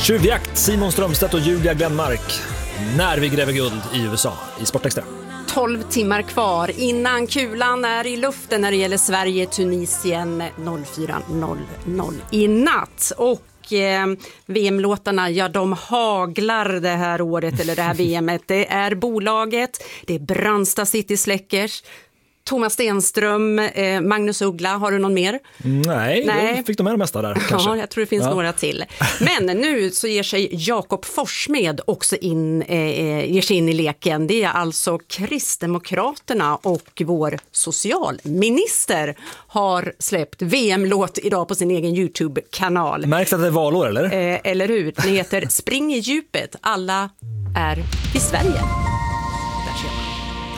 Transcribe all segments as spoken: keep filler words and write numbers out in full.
Tjuvjakt, Simon Strömstedt och Julia Glenmark. När vi gräver guld i U S A i Sportextra. tolv timmar kvar innan kulan är i luften när det gäller Sverige-Tunisien noll fyra noll noll i natt. Och eh, V M-låtarna, ja de haglar det här året eller det här V M:et. Det är bolaget, det är Brandsta City Släckers, Thomas Stenström, eh, Magnus Uggla, har du någon mer? Nej, Nej. Jag fick de med det mesta där kanske. Ja, jag tror det finns ja. några till. Men nu så ger sig Jakob Forssmed också in, eh, ger sig in i leken. Det är alltså Kristdemokraterna och vår socialminister har släppt V M-låt idag på sin egen YouTube-kanal. Märks att det är valår eller? Eh, eller hur? Det heter Spring i djupet. Alla är i Sverige. Där ser man.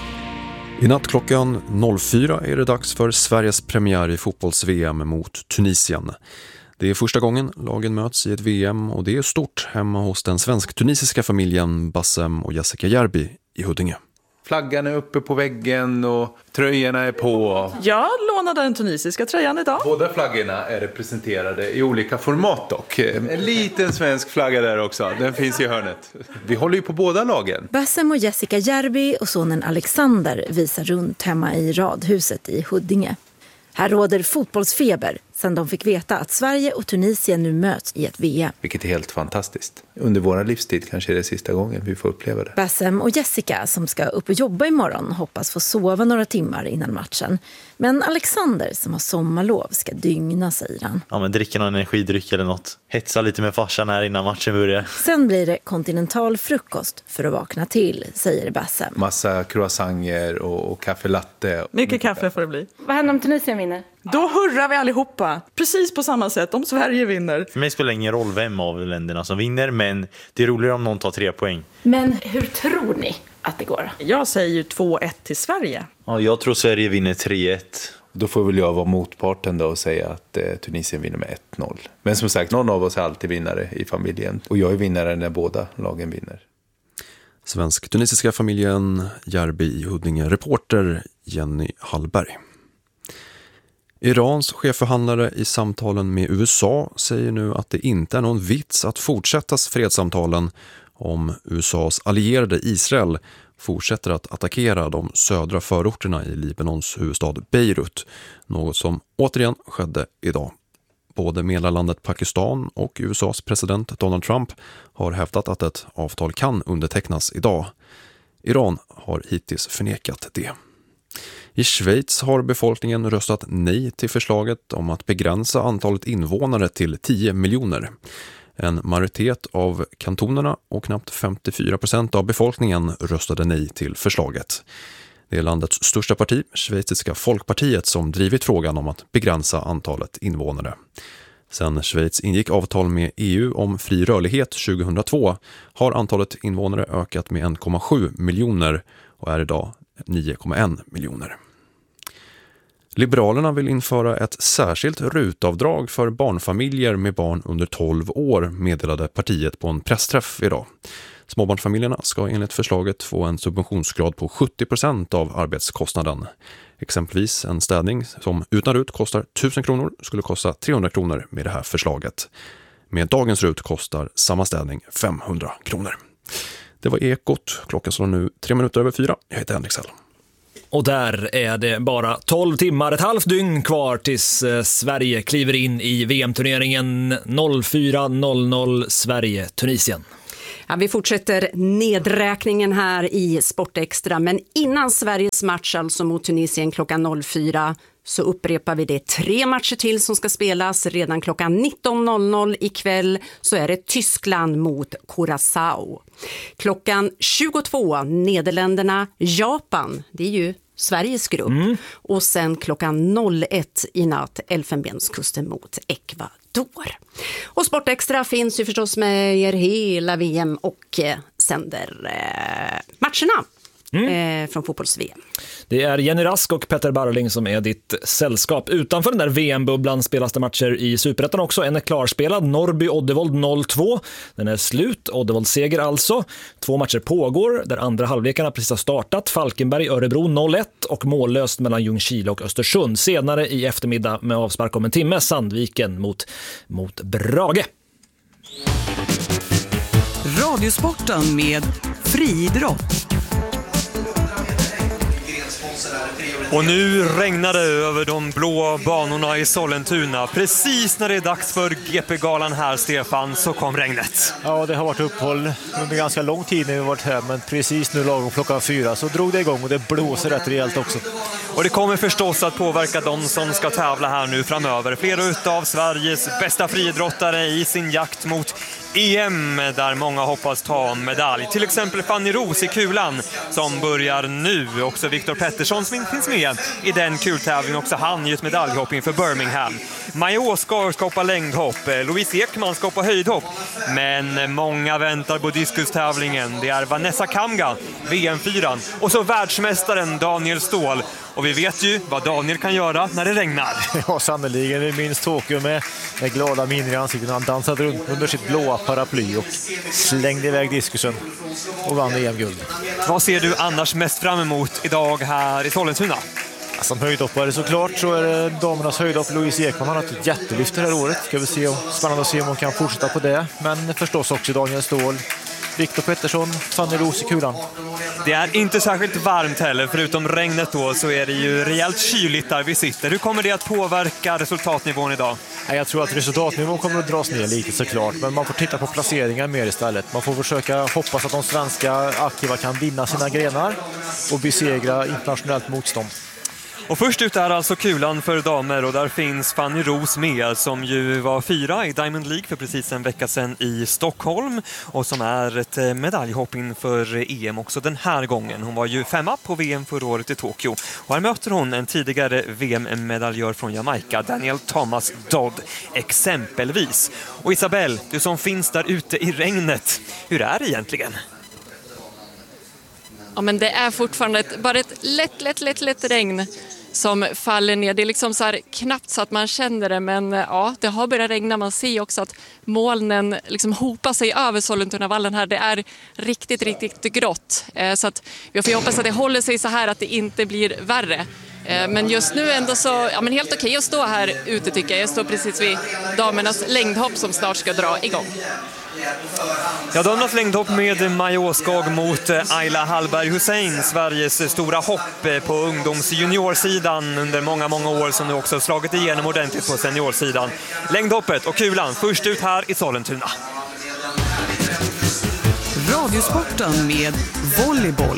I natt klockan noll fyra är det dags för Sveriges premiär i fotbolls-V M mot Tunisien. Det är första gången lagen möts i ett V M och det är stort hemma hos den svensk-tunisiska familjen Bassem och Jessica Järbi i Huddinge. Flaggan är uppe på väggen och tröjorna är på. Jag lånade den tunisiska tröjan idag. Båda flaggorna är representerade i olika format dock. En liten svensk flagga där också, den finns i hörnet. Vi håller ju på båda lagen. Bassem och Jessica Järbi och sonen Alexander visar runt hemma i radhuset i Huddinge. Här råder fotbollsfeber sedan de fick veta att Sverige och Tunisien nu möts i ett V M. Vilket är helt fantastiskt. Under vår livstid kanske är det sista gången vi får uppleva det. Bassem och Jessica som ska upp och jobba imorgon hoppas få sova några timmar innan matchen. Men Alexander som har sommarlov ska dygna, säger han. Ja, men dricka någon energidryck eller något. Hetsa lite med farsan här innan matchen börjar. Sen blir det kontinental frukost för att vakna till, säger Bassem. Massa croissanter och, och kaffe latte. Mycket kaffe får det bli. Vad händer om Tunisien vinner? Då hurrar vi allihopa. Precis på samma sätt om Sverige vinner. För mig spelar ingen roll vem av länderna som vinner, men det är roligare om någon tar tre poäng. Men hur tror ni att det går? Jag säger ju två ett till Sverige. Ja, jag tror Sverige vinner tre ett. Då får väl jag vara motparten då och säga att eh, Tunisien vinner med ett noll. Men som sagt, någon av oss är alltid vinnare i familjen. Och jag är vinnare när båda lagen vinner. Svensk-tunisiska familjen Järbi i Huddinge, reporter Jenny Hallberg. Irans chefförhandlare i samtalen med U S A säger nu att det inte är någon vits att fortsätta fredssamtalen om U S A:s allierade Israel fortsätter att attackera de södra förorterna i Libanons huvudstad Beirut, något som återigen skedde idag. Både medlarlandet Pakistan och U S A:s president Donald Trump har hävdat att ett avtal kan undertecknas idag. Iran har hittills förnekat det. I Schweiz har befolkningen röstat nej till förslaget om att begränsa antalet invånare till tio miljoner. En majoritet av kantonerna och knappt femtiofyra procent av befolkningen röstade nej till förslaget. Det är landets största parti, Schweiziska folkpartiet, som drivit frågan om att begränsa antalet invånare. Sen Schweiz ingick avtal med E U om fri rörlighet tjugohundratvå har antalet invånare ökat med en komma sju miljoner och är idag nio komma en miljoner. Liberalerna vill införa ett särskilt rutavdrag för barnfamiljer med barn under tolv år, meddelade partiet på en pressträff idag. Småbarnsfamiljerna ska enligt förslaget få en subventionsgrad på sjuttio procent av arbetskostnaden. Exempelvis en städning som utan rut kostar tusen kronor skulle kosta trehundra kronor med det här förslaget. Med dagens rut kostar samma städning femhundra kronor. Det var Ekot. Klockan slår nu tre minuter över fyra. Jag heter Henrik Sell. Och där är det bara tolv timmar, ett halvt dygn kvar tills Sverige kliver in i V M-turneringen noll fyra noll noll Sverige-Tunisien. Ja, vi fortsätter nedräkningen här i Sportextra, men innan Sveriges match alltså mot Tunisien klockan noll fyra så upprepar vi det. Tre matcher till som ska spelas redan klockan nitton noll noll ikväll, så är det Tyskland mot Curaçao. Klockan tjugotvå Nederländerna, Japan, det är ju Sveriges grupp. Mm. Och sen klockan noll ett i natt Elfenbenskusten mot Ecuador. Och Sportextra finns ju förstås med er hela V M och eh, sänder eh, matcherna. Mm. Från fotbolls-V M. Det är Jenny Rask och Petter Barling som är ditt sällskap. Utanför den där V M-bubblan spelas det matcher i Superettan också. En är klarspelad, Norrby-Oddevold noll två. Den är slut, Oddevold seger alltså. Två matcher pågår där andra halvlekarna precis har startat. Falkenberg-Örebro noll ett och mållöst mellan Ljungskile och Östersund. Senare i eftermiddag med avspark om en timme Sandviken mot, mot Brage. Radiosporten med friidrott. Och nu regnar det över de blå banorna i Sollentuna. Precis när det är dags för G P-galan här, Stefan, så kom regnet. Ja, det har varit uppehåll under ganska lång tid när vi varit här, men precis nu lagom klockan fyra så drog det igång och det blåser rätt rejält också. Och det kommer förstås att påverka de som ska tävla här nu framöver. Flera utav Sveriges bästa friidrottare i sin jakt mot E M där många hoppas ta medalj. Till exempel Fanny Roos i kulan som börjar nu. Också Viktor Pettersson som finns med i den kultävlingen. Också han i ett medaljhopp inför Birmingham. Maja Åskar ska hoppa längdhopp. Louise Ekman ska hoppa höjdhopp. Men många väntar på diskustävlingen. Det är Vanessa Kamga, V M fyra. Och så världsmästaren Daniel Ståhl. Och vi vet ju vad Daniel kan göra när det regnar. Ja, sannoliken. Vi minns Tokyo med, med glada minner i ansiktet. Han dansade runt under sitt blåa paraply och slängde iväg diskusen och vann E M-guld. Vad ser du annars mest fram emot idag här i Sollentuna? Som höjdhoppare såklart så är det damernas höjdhopp. Louise Ekman har ett jättelyft det här året. Ska vi se, spännande att se om hon kan fortsätta på det. Men förstås också Daniel Ståhl, Viktor Pettersson, Fanny Roos i kulan. Det är inte särskilt varmt heller, förutom regnet då så är det ju rejält kyligt där vi sitter. Hur kommer det att påverka resultatnivån idag? Jag tror att resultatnivån kommer att dras ner lite såklart, men man får titta på placeringar mer istället. Man får försöka hoppas att de svenska aktiva kan vinna sina grenar och besegra internationellt motstånd. Och först ut är alltså kulan för damer och där finns Fanny Roos med som ju var fyra i Diamond League för precis en vecka sedan i Stockholm och som är ett medaljhopp inför E M också den här gången. Hon var ju femma på V M förra året i Tokyo och här möter hon en tidigare V M-medaljör från Jamaica, Daniel Thomas Dodd exempelvis. Och Isabelle, du som finns där ute i regnet, hur är det egentligen? Ja, men det är fortfarande ett, bara ett lätt, lätt, lätt, lätt regn som faller ner. Det är liksom så här knappt så att man känner det, men ja, det har börjat regna. Man ser också att molnen liksom hopar sig över Sollentunavallen här. Det är riktigt, riktigt grått. Eh, så att vi får hoppas att det håller sig så här, att det inte blir värre. Eh, men just nu ändå så, ja men helt okej att stå här ute tycker jag. Jag står precis vid damernas längdhopp som snart ska dra igång. Ja, damernas längdhopp med Maja Åskag mot Ayla Hallberg Hussein, Sveriges stora hopp på ungdomsjuniorsidan under många, många år som nu också slagit igenom ordentligt på seniorsidan. Längdhoppet och kulan först ut här i Sollentuna. Radiosporten med volleyboll.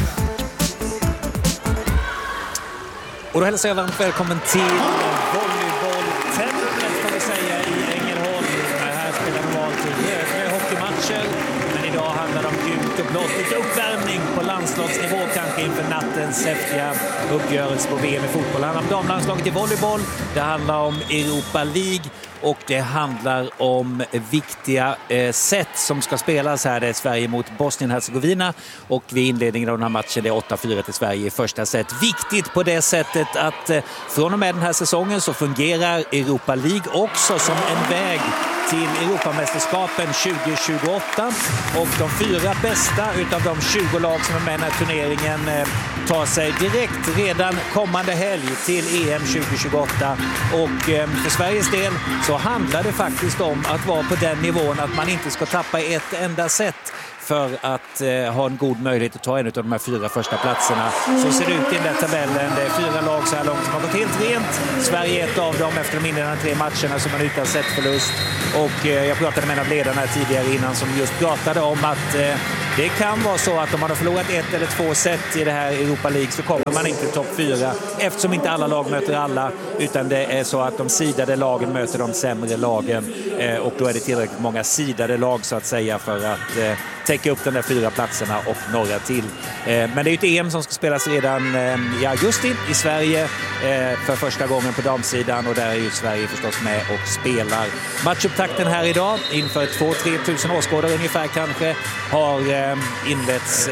Och då hälsar jag varmt välkommen till volleybolltemplet kan vi säga i Ängelholm. Här spelar normalt röda hockeymatcher, men idag handlar det om gult och blått. Lite uppvärmning på landslagsnivå kanske inför nattens häftiga uppgörelse på V M i fotboll. Det handlar om damlandslaget i volleyboll, det handlar om Europa League och det handlar om viktiga eh, set som ska spelas här. Det är Sverige mot Bosnien-Herzegovina och vid inledningen av den här matchen det är åtta fyra till Sverige i första set. Viktigt på det sättet att eh, från och med den här säsongen så fungerar Europa League också som en väg till Europamästerskapen tjugo tjugoåtta och de fyra bästa utav de tjugo lag som är med i den här turneringen eh, tar sig direkt redan kommande helg till E M tjugo tjugoåtta och eh, för Sveriges del så handlar det faktiskt om att vara på den nivån att man inte ska tappa ett enda set för att eh, ha en god möjlighet att ta en av de här fyra första platserna. Så ser det ut i den där tabellen. Det är fyra lag så här långt som har gått helt rent. Sverige är ett av dem efter de inledande tre matcherna som man utan sett förlust. Och eh, jag pratade med en av ledarna tidigare innan som just pratade om att eh, det kan vara så att om man har förlorat ett eller två set i det här Europa League så kommer man inte till topp fyra eftersom inte alla lag möter alla utan det är så att de sidade lagen möter de sämre lagen eh, och då är det tillräckligt många sidade lag så att säga för att eh, täcka upp de där fyra platserna och några till. Eh, men det är ju ett E M som ska spelas redan eh, i augusti i Sverige eh, för första gången på damsidan och där är ju Sverige förstås med och spelar. Matchupptakten här idag inför två till tre tusen åskådare ungefär kanske har eh, inletts eh,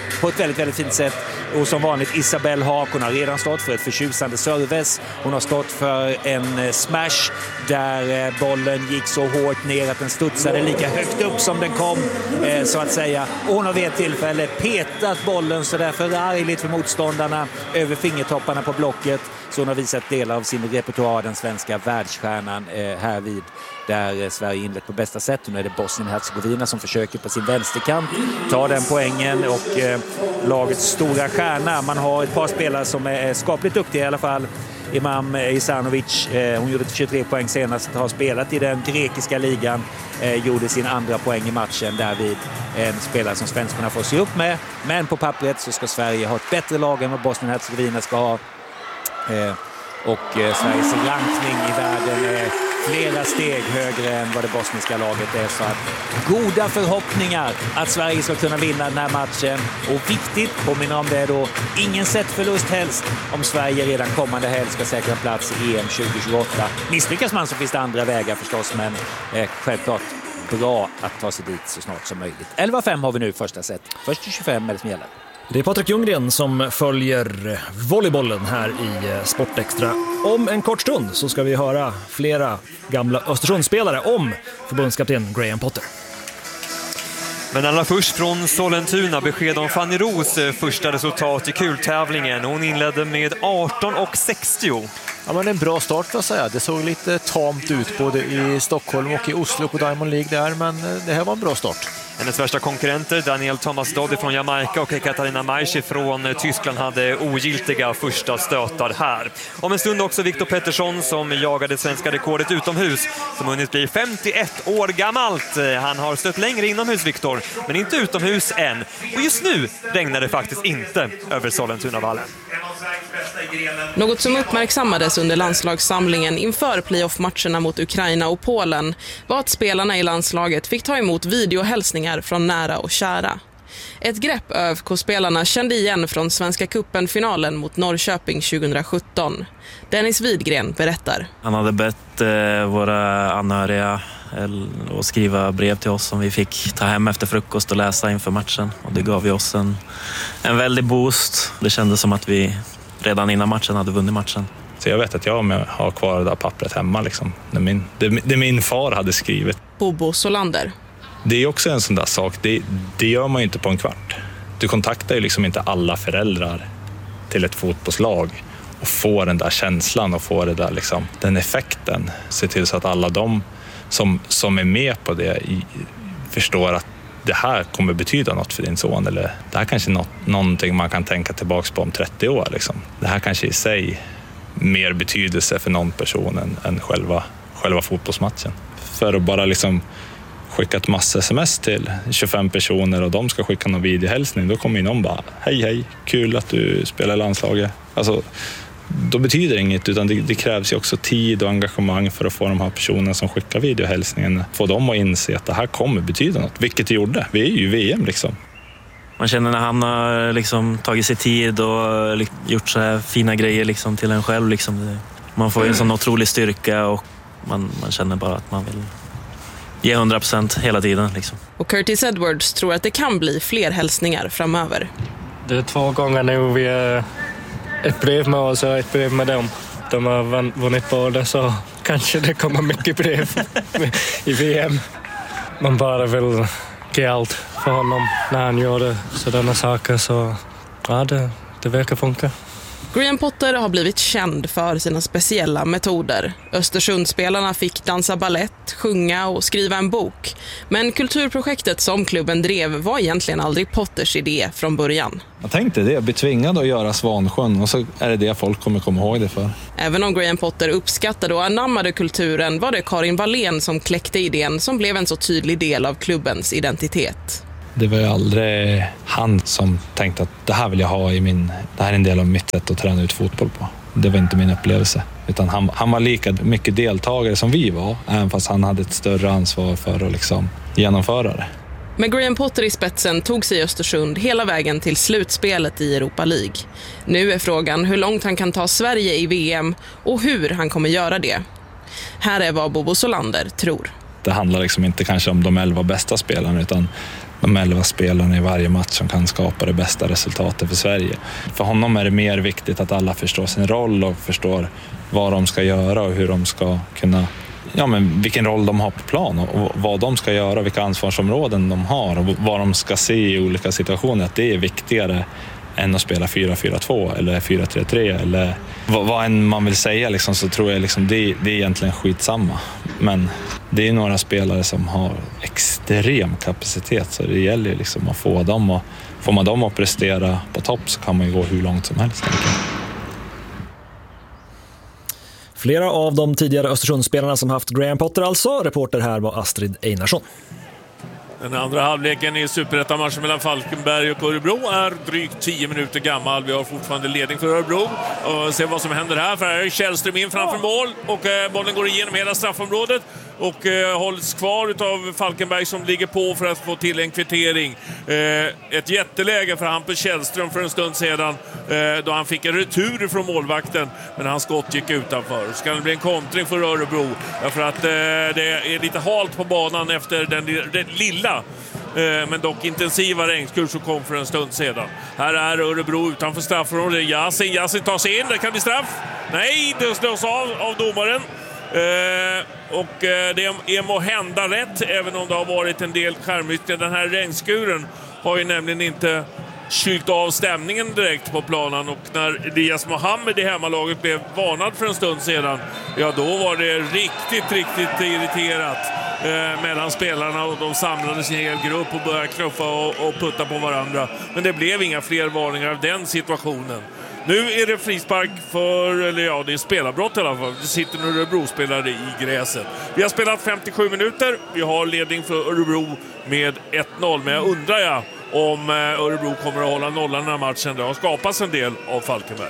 på ett väldigt, väldigt fint sätt. Och som vanligt Isabelle Haak, hon har redan stått för ett förtjusande service. Hon har stått för en smash där bollen gick så hårt ner att den studsade lika högt upp som den kom, så att säga. Och hon har vid ett tillfälle petat bollen så där förargligt för motståndarna över fingertopparna på blocket. Så hon har visat delar av sin repertoar, den svenska världsstjärnan här vid där Sverige inlett på bästa sätt. Nu är det Bosnien-Hercegovina som försöker på sin vänsterkant ta den poängen, och eh, lagets stora stjärna, man har ett par spelare som är skapligt duktiga i alla fall. Imam Isanovic, eh, hon gjorde tjugotre poäng senast, har spelat i den grekiska ligan, eh, gjorde sin andra poäng i matchen därvid, en spelare som svenskarna får se upp med. Men på pappret så ska Sverige ha ett bättre lag än vad Bosnien-Hercegovina ska ha. Eh, och eh, Sveriges rankning i världen är flera steg högre än vad det bosniska laget är, så att goda förhoppningar att Sverige ska kunna vinna den här matchen. Och viktigt, påminner om det då, ingen set förlust helst om Sverige redan kommande helg ska säkra plats i E M tjugo tjugoåtta. Misslyckas man så finns det andra vägar förstås, men eh, självklart bra att ta sig dit så snart som möjligt. elva fem har vi nu första set. Först till tjugofem är det som gäller. Det är Patrik Ljunggren som följer volleybollen här i Sportextra. Om en kort stund så ska vi höra flera gamla Östersundsspelare om förbundskapten Graham Potter. Men allra först från Sollentuna, besked om Fanny Ros första resultat i kultävlingen. Hon inledde med arton och sextio. Ja, men en bra start får jag säga. Det såg lite tamt ut både i Stockholm och i Oslo på Diamond League där, men det här var en bra start. Hennes värsta konkurrenter, Daniel Thomas Dodd från Jamaica och Katarina Maishi från Tyskland, hade ogiltiga första stötar här. Om en stund också Viktor Pettersson som jagade svenska rekordet utomhus, som hunnit bli femtioett år gammalt. Han har stött längre inomhus, Viktor, men inte utomhus än. Och just nu regnar det faktiskt inte över Sollentunavallen. Något som uppmärksammades under landslagssamlingen inför playoff-matcherna mot Ukraina och Polen var att spelarna i landslaget fick ta emot videohälsningar från nära och kära. Ett grepp ÖFK-spelarna kände igen från Svenska cupen-finalen mot Norrköping tjugosjutton. Dennis Widgren berättar. Han hade bett eh, våra anhöriga eh, att skriva brev till oss som vi fick ta hem efter frukost och läsa inför matchen. Och det gav vi oss en, en väldig boost. Det kändes som att vi redan innan matchen hade vunnit matchen. Så jag vet att jag har kvar det där pappret hemma. Liksom. Det, min, det, det min far hade skrivit. Bobo Solander. Det är också en sån där sak. Det, det gör man ju inte på en kvart. Du kontaktar ju liksom inte alla föräldrar till ett fotbollslag och får den där känslan och får det där liksom, den effekten. Se till så att alla de som, som är med på det i, förstår att det här kommer betyda något för din son. Eller det här kanske är något, någonting man kan tänka tillbaka på om trettio år. Liksom. Det här kanske i sig mer betydelse för någon person än, än själva, själva fotbollsmatchen. För att bara liksom skicka ett massa sms till tjugofem personer och de ska skicka någon videohälsning, då kommer ju någon bara hej hej, kul att du spelar i landslaget. Alltså, då betyder det inget, utan det, det krävs ju också tid och engagemang för att få de här personerna som skickar videohälsningen, få dem att inse att det här kommer betyda något, vilket det gjorde. Vi är ju i V M liksom. Man känner när han har liksom tagit sig tid och gjort så här fina grejer liksom till en själv. Liksom. Man får ju en sån otrolig styrka och man, man känner bara att man vill ge hundra procent hela tiden. Liksom. Och Curtis Edwards tror att det kan bli fler hälsningar framöver. Det är två gånger nu vi är ett brev med oss och ett brev med dem. De har vunnit båda, så kanske det kommer mycket brev i V M. Man bara vill ge allt för honom när han gör sådana saker, så ja, det, det verkar funka. Graham Potter har blivit känd för sina speciella metoder. Östersundsspelarna fick dansa ballett, sjunga och skriva en bok. Men kulturprojektet som klubben drev var egentligen aldrig Potters idé från början. Jag tänkte det, bli tvingad att göra Svansjön, och så är det det folk kommer komma ihåg det för. Även om Graham Potter uppskattade och anammade kulturen var det Karin Wallén som kläckte idén som blev en så tydlig del av klubbens identitet. Det var ju aldrig han som tänkte att det här vill jag ha i min, det här är en del av mitt sätt att träna ut fotboll på. Det var inte min upplevelse. Utan han, han var lika mycket deltagare som vi var, även fast han hade ett större ansvar för att liksom genomföra det. Med Graham Potter i spetsen tog sig Östersund hela vägen till slutspelet i Europa League. Nu är frågan hur långt han kan ta Sverige i V M och hur han kommer göra det. Här är vad Bobo Solander tror. Det handlar liksom inte kanske om de elva bästa spelarna, utan de elva spelarna i varje match som kan skapa det bästa resultatet för Sverige. För honom är det mer viktigt att alla förstår sin roll och förstår vad de ska göra och hur de ska kunna, ja, men vilken roll de har på plan och vad de ska göra, vilka ansvarsområden de har och vad de ska se i olika situationer. Att det är viktigare än att spela fyra fyra två eller fyra tre tre eller vad, vad än man vill säga liksom, så tror jag liksom det, det är egentligen skitsamma. Men det är några spelare som har extrem kapacitet, så det gäller liksom att få dem, och får man dem att prestera på topp så kan man ju gå hur långt som helst. Flera av de tidigare Östersundsspelarna som haft Graham Potter alltså. Reporter här var Astrid Einarsson. Den andra halvleken i superettan-matchen mellan Falkenberg och Örebro är drygt tio minuter gammal. Vi har fortfarande ledning för Örebro. Och se vad som händer här, för här är Källström in framför mål och eh, bollen går igenom hela straffområdet och eh, hålls kvar utav Falkenberg som ligger på för att få till en kvittering. Eh, ett jätteläge för Hampus Källström för en stund sedan eh, då han fick en retur från målvakten, men hans skott gick utanför. Så kan det bli en kontring för Örebro, därför att eh, det är lite halt på banan efter den, den lilla men dock intensiva regnskur som kom för en stund sedan. Här är Örebro utanför straffområdet. Yasin, Yasin tar sig in, det kan bli straff. Nej, det slås av av domaren. Eh, och eh, det är må hända rätt, även om det har varit en del skärmytter. Den här regnskuren har ju nämligen inte kylt av stämningen direkt på planen, och när Elias Mohammed i hemmalaget blev varnad för en stund sedan, ja då var det riktigt, riktigt irriterat eh, mellan spelarna, och de samlades i en hel grupp och började knuffa och, och putta på varandra. Men det blev inga fler varningar av den situationen. Nu är det frispark för, eller ja, det är spelarbrott i alla fall. Det sitter nu Örebro-spelare i gräset. Vi har spelat femtiosju minuter. Vi har ledning för Örebro med ett noll. Men jag undrar ja, om Örebro kommer att hålla nollan den här matchen. Det har skapats en del av Falkenberg.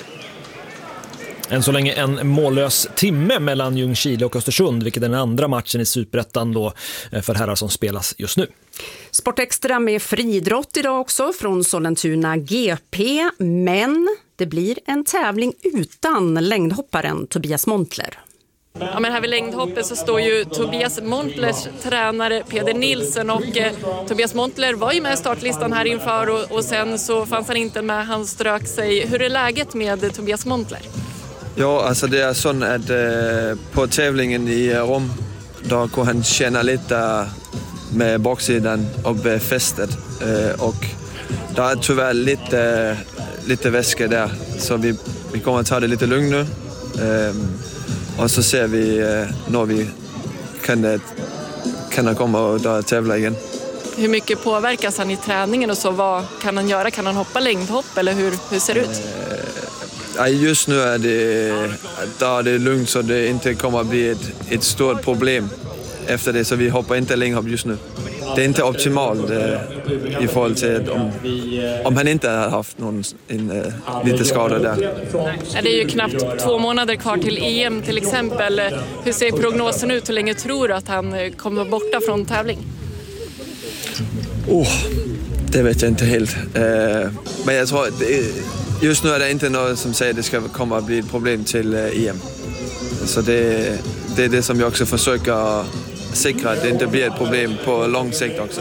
Än så länge en mållös timme mellan Ljungskile och Östersund, vilket är den andra matchen i Superettan då för herrar som spelas just nu. Sportextra med friidrott idag också från Sollentuna G P, men det blir en tävling utan längdhopparen Tobias Montler. Ja, men här vid längdhoppet så står ju Tobias Montlers tränare Peder Nilsson, och eh, Tobias Montler var ju med i startlistan här inför och, och sen så fanns han inte med, han strök sig. Hur är läget med Tobias Montler? Ja, alltså det är så att eh, på tävlingen i Rom då kunde han känna lite med baksidan av fästet eh, och det är tyvärr lite, lite väska där, så vi, vi kommer att ta det lite lugnt nu eh, och så ser vi eh, när vi kan, kan komma och då tävla igen. Hur mycket påverkas han i träningen och så? Vad kan han göra? Kan han hoppa längdhopp eller hur, hur ser det ut? Eh, just nu är det, där är det lugnt, så det inte kommer att bli ett, ett stort problem efter det, så vi hoppar inte längdhopp just nu. Det är inte optimalt eh, i förhållande till om, om han inte har haft någon en, eh, lite skada där. Det är ju knappt två månader kvar till E M till exempel. Hur ser prognosen ut? Hur länge tror du att han kommer borta från tävling? Oh, det vet jag inte helt. Eh, men jag tror att det, just nu är det inte något som säger att det ska komma att bli ett problem till eh, E M. Så det, det är det som jag också försöker säkra, att det inte blir ett problem på lång sikt också.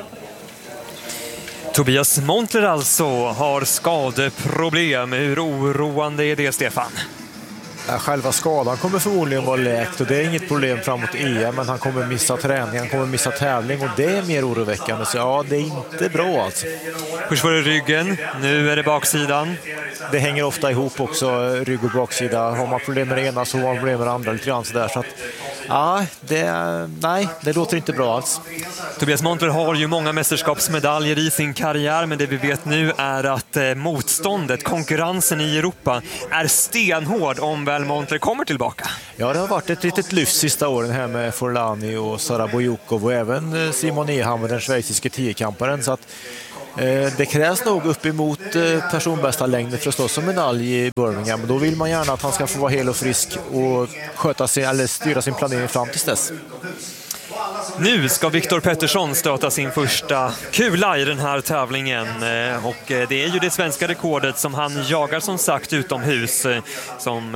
Tobias Montler alltså har skadeproblem. Hur oroande är det, Stefan? Själva skadan kommer förmodligen vara läkt och det är inget problem framåt E M, men han kommer missa träning, han kommer missa tävling och det är mer oroväckande, så ja, det är inte bra alltså. Först var det ryggen, nu är det baksidan. Det hänger ofta ihop också, rygg och baksida. Har man problem med det ena så har man problem med det andra lite grann sådär, så att ja, det, nej, det låter inte bra alls. Tobias Montler har ju många mästerskapsmedaljer i sin karriär, men det vi vet nu är att eh, motståndet, konkurrensen i Europa är stenhård om väl Montler kommer tillbaka. Ja, det har varit ett litet lyft sista åren här med Forlani och Sara Bojukov och även Simon Ehammer, den schweiziske tiokamparen, så att eh, det krävs nog uppemot eh, personbästa längder för att slå som medalj i Birmingham. Då vill man gärna att han ska få vara hel och frisk och sköta sin, eller styra sin planering fram till dess. Nu ska Viktor Pettersson stöta sin första kula i den här tävlingen och det är ju det svenska rekordet som han jagar som sagt utomhus som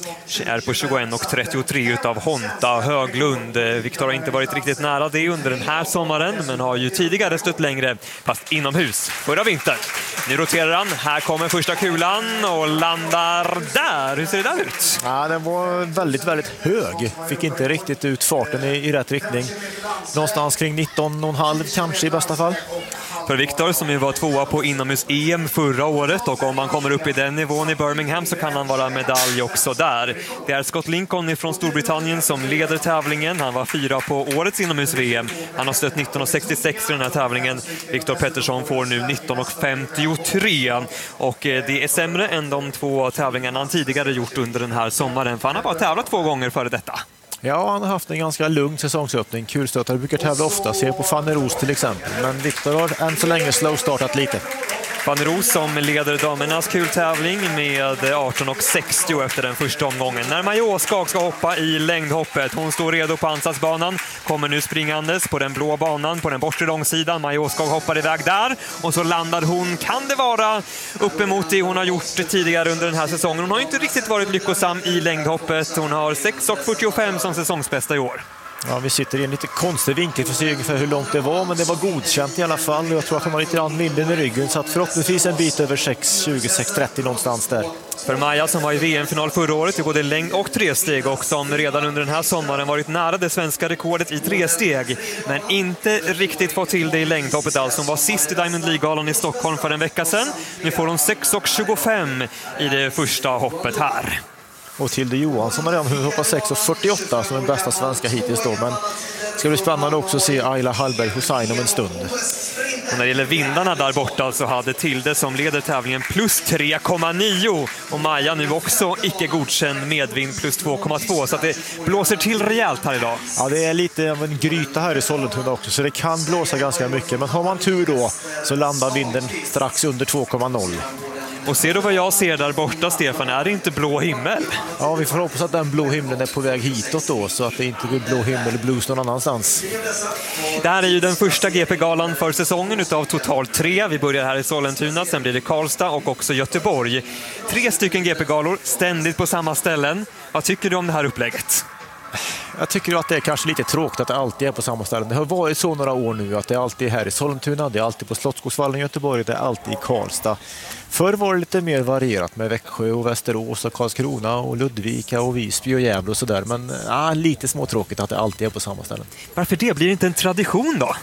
är på tjugoett och trettiotre utav Honta Höglund. Viktor har inte varit riktigt nära det under den här sommaren men har ju tidigare stött längre fast inomhus förra vintern. Nu roterar han, här kommer första kulan och landar där. Hur ser det där ut? Ja, den var väldigt, väldigt hög. Fick inte riktigt ut farten i, i rätt riktning. Någonstans kring nitton komma fem kanske i bästa fall. För Viktor som ju var tvåa på inomhus-E M förra året och om han kommer upp i den nivån i Birmingham så kan han vara medalj också där. Det är Scott Lincoln från Storbritannien som leder tävlingen. Han var fyra på årets inomhus-V M. Han har stött nitton och sextiosex i den här tävlingen. Viktor Pettersson får nu nitton och femtiotre och det är sämre än de två tävlingarna han tidigare gjort under den här sommaren för han har bara tävlat två gånger före detta. Ja, han har haft en ganska lugn säsongsöppning. Kulstötare brukar tävla ofta, se på Fanny Roos till exempel. Men Viktor har än så länge slow-startat lite. Fanny Roos som leder damernas kultävling med arton och sextio efter den första omgången. När Maja Åskag ska hoppa i längdhoppet. Hon står redo på ansatsbanan. Kommer nu springandes på den blå banan på den bortre långsidan. Maja Åskag hoppar iväg där. Och så landar hon, kan det vara, uppemot det hon har gjort tidigare under den här säsongen. Hon har inte riktigt varit lyckosam i längdhoppet. Hon har sex och fyrtiofem som säsongsbästa i år. Ja, vi sitter i en lite konstig vinkel för att se ungefär hur långt det var, men det var godkänt i alla fall. Jag tror att hon har lite grann vinden i ryggen, så att förhoppningsvis en bit över sex tjugo sex trettio någonstans där. För Maja som var i V M-final förra året i både längd och tresteg och som redan under den här sommaren varit nära det svenska rekordet i tresteg men inte riktigt fått till det i längdhoppet alls. Hon var sist i Diamond League-galan i Stockholm för en vecka sedan. Nu får hon sex och tjugofem i det första hoppet här. Och Tilde Johansson har redan hunnit hoppa sex och fyrtioåtta som den bästa svenska hittills då. Men det ska bli spännande också att se Ayla Hallberg Hussein om en stund. Och när det gäller vindarna där borta så hade Tilde som leder tävlingen plus tre komma nio och Maja nu också icke godkänd medvind plus två komma två så att det blåser till rejält här idag. Ja, det är lite av en gryta här i Sollentuna också så det kan blåsa ganska mycket, men har man tur då så landar vinden strax under två komma noll. Och ser du vad jag ser där borta, Stefan? Är det inte blå himmel? Ja, vi får hoppas att den blå himlen är på väg hitåt då, så att det inte blir blå himmel eller blues någon annanstans. Det här är ju den första G P-galan för säsongen utav totalt tre. Vi börjar här i Sollentuna, sen blir det Karlstad och också Göteborg. Tre stycken G P-galor, ständigt på samma ställen. Vad tycker du om det här upplägget? Jag tycker att det är kanske lite tråkigt att det alltid är på samma ställe. Det har varit så några år nu att det alltid är här i Sollentuna, det är alltid på Slottsskogsvallen i Göteborg, det är alltid i Karlstad. Förr var det lite mer varierat med Växjö och Västerås och Karlskrona och Ludvika och Visby och Gävle och sådär. Men ja, lite småtråkigt att det alltid är på samma ställen. Varför det? Blir det inte en tradition då?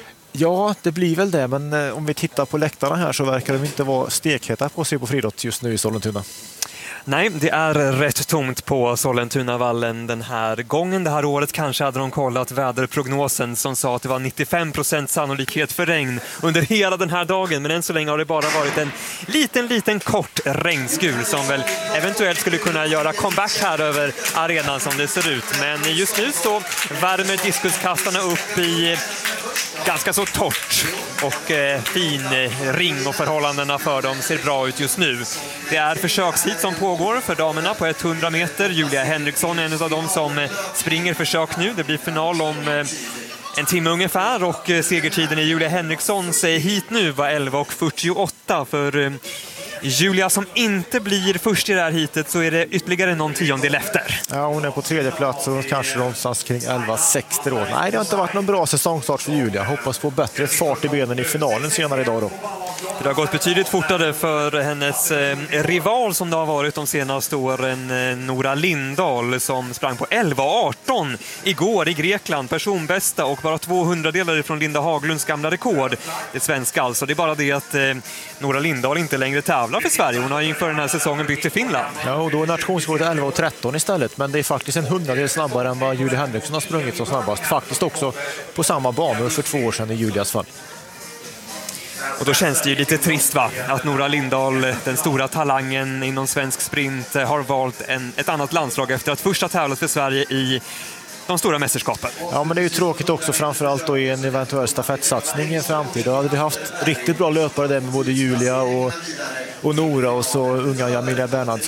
Ja, det blir väl det, men om vi tittar på läktarna här så verkar de inte vara stekheta på att se på friidrott just nu i Sollentuna. Nej, det är rätt tomt på Sollentunavallen den här gången. Det här året kanske hade de kollat väderprognosen som sa att det var nittiofem procent sannolikhet för regn under hela den här dagen. Men än så länge har det bara varit en liten, liten kort regnskur som väl eventuellt skulle kunna göra comeback här över arenan som det ser ut. Men just nu så värmer diskuskastarna upp i ganska så torrt och eh, fin ring och förhållandena för dem ser bra ut just nu. Det är försökshit som pågår för damerna på hundra meter. Julia Henriksson är en av dem som eh, springer försök nu. Det blir final om eh, en timme ungefär och eh, segertiden i Julia Henrikssons hit nu var elva och fyrtioåtta för eh, Julia som inte blir först i det här hitet så är det ytterligare någon tiondel efter. Ja, hon är på tredje plats och kanske någonstans kring elva sextio då. Nej, det har inte varit någon bra säsongstart för Julia. Hoppas på bättre fart i benen i finalen senare idag då. Det har gått betydligt fortare för hennes eh, rival som det har varit de senaste åren, eh, Nora Lindahl som sprang på elva arton igår i Grekland, personbästa och bara två hundradelar från Linda Haglunds gamla rekord. Det svenska alltså, det är bara det att eh, Nora Lindahl inte längre tävlar för Sverige. Hon har inför den här säsongen bytt till Finland. Ja, och då är nationsrekordet elva och tretton istället, men det är faktiskt en hundradel snabbare än vad Julia Henriksson har sprungit så snabbast. Faktiskt också på samma banor för två år sedan i Julias fall. Och då känns det ju lite trist va? Att Nora Lindahl, den stora talangen inom svensk sprint, har valt en, ett annat landslag efter att först ha tävlat för Sverige i de stora mästerskapen. Ja, men det är ju tråkigt också, framförallt då i en eventuell stafettsatsning i en framtid. Då hade vi haft riktigt bra löpare där med både Julia och, och Nora och så unga Jamilia Bernhardsson